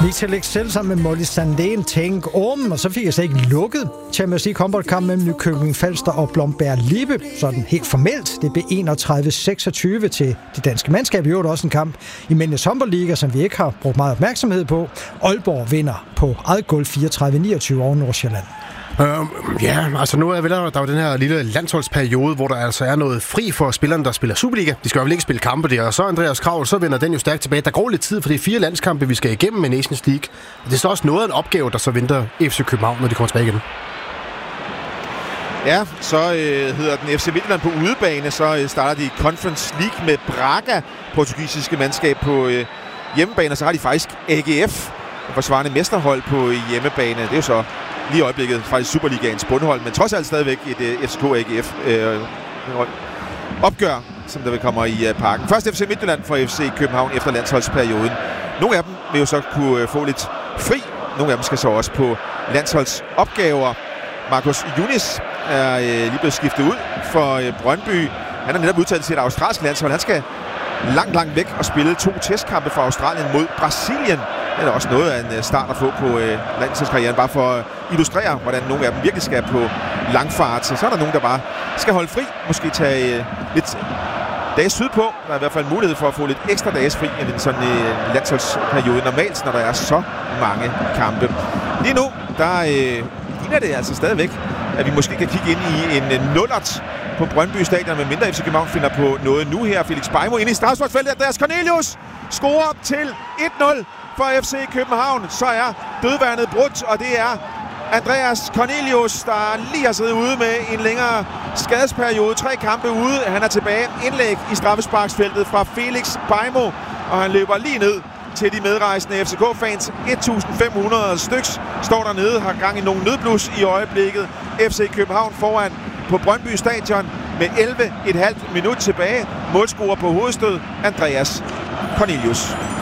Victor Excel sammen med Molly Sandén tænk om, og så fik jeg så ikke lukket Champions League håndboldkamp mellem Nykøbing Falster og Blomberg Lippe. Sådan helt formelt. Det blev 31-26 til det danske mandskab. I øvrigt også en kamp i Mændenes håndboldliga, som vi ikke har brugt meget opmærksomhed på. Aalborg vinder på eget gulv 34-29 over Nordsjælland. Ja, altså nu er der jo den her lille landsholdsperiode, hvor der altså er noget fri for spillerne, der spiller Superliga. De skal jo ikke spille kampe der, og så Andreas Kravl, så vender den jo stærkt tilbage. Der går lidt tid, for det er 4 landskampe, vi skal igennem med Nations League. Det er så også noget af en opgave, der så venter FC København, når de kommer tilbage igen. Ja, så hedder den FC Midtjylland på udebane, så starter de Conference League med Braga, portugisiske mandskab på hjemmebane, og så har de faktisk AGF, forsvarende mesterhold på hjemmebane. Det er jo så lige i øjeblikket faktisk Superligaens bundhold, men trods alt stadigvæk et FCK AGF opgør, som der vil komme i parken. Først FC Midtjylland for FC København efter landsholdsperioden. Nogle af dem vil jo så kunne få lidt fri. Nogle af dem skal så også på landsholdsopgaver. Marcus Yunis er lige blevet skiftet ud for Brøndby. Han er netop udtaget til et australsk landshold. Han skal langt væk og spille 2 testkampe for Australien mod Brasilien. Det er også noget af en start at få på landsholdskarrieren, bare for at illustrere, hvordan nogle af dem virkelig skal på langfart. Så er der nogen, der bare skal holde fri, måske tage lidt dage sydpå. Der er i hvert fald mulighed for at få lidt ekstra dages fri end en sådan landsholdsperiode normalt, når der er så mange kampe. Lige nu, der ligner det altså stadigvæk, at vi måske kan kigge ind i en nullert på Brøndby Stadion, med mindre FC København finder på noget nu her. Felix Beijmo inde i strafsparksfeltet. Andreas Cornelius scorer til 1-0 for FC København. Så er dødvandet brudt, og det er Andreas Cornelius, der lige har siddet ude med en længere skadesperiode. 3 kampe ude. Han er tilbage. Indlæg i straffesparksfeltet fra Felix Beijmo, og han løber lige ned til de medrejsende FCK-fans. 1.500 styks står dernede, har gang i nogle nødblus i øjeblikket. FC København foran på Brøndby Stadion med 11,5 minut tilbage. Målscorer på hovedstød, Andreas Cornelius.